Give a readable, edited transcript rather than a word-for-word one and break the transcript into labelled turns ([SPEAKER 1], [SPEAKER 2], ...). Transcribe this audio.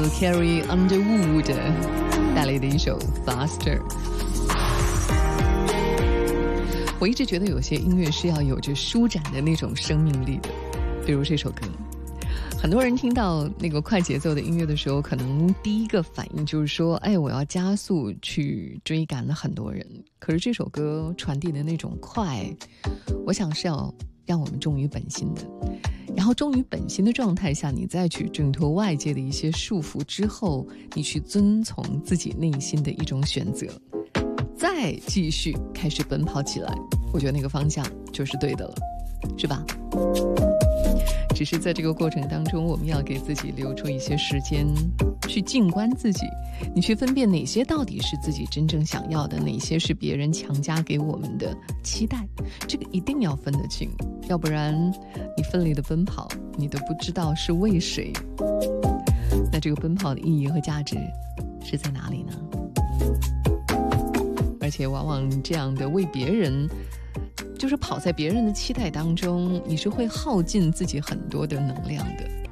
[SPEAKER 1] Carrie Underwood 带来的一首 Faster。 我一直觉得有些音乐是要有着舒展的那种生命力的，比如这首歌。很多人听到那个快节奏的音乐的时候，可能第一个反应就是说，哎，我要加速去追赶了很多人。可是这首歌传递的那种快，我想是要让我们忠于本心的。然后忠于本心的状态下，你再去挣脱外界的一些束缚之后，你去遵从自己内心的一种选择，再继续开始奔跑起来，我觉得那个方向就是对的了，是吧？只是在这个过程当中，我们要给自己留出一些时间去静观自己，你去分辨哪些到底是自己真正想要的，哪些是别人强加给我们的期待，这个一定要分得清，要不然你奋力的奔跑，你都不知道是为谁。那这个奔跑的意义和价值是在哪里呢？而且往往这样的为别人，就是跑在别人的期待当中，你是会耗尽自己很多的能量的。